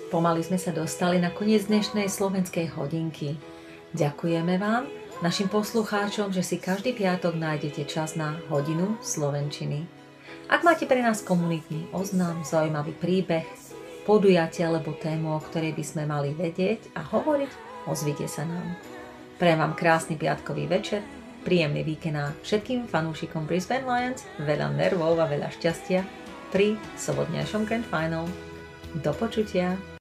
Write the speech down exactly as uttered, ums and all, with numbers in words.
Pomaly sme sa dostali na koniec dnešnej slovenskej hodinky. Ďakujeme vám, našim poslucháčom, že si každý piatok nájdete čas na hodinu slovenčiny. Ak máte pre nás komunitný oznam, zaujímavý príbeh, podujatie alebo tému, o ktorej by sme mali vedieť a hovoriť, ozvite sa nám. Prajem vám krásny piatkový večer, príjemný víkend a všetkým fanúšikom Brisbane Lions veľa nervov a veľa šťastia pri sobotnejšom Grand Final. Do počutia.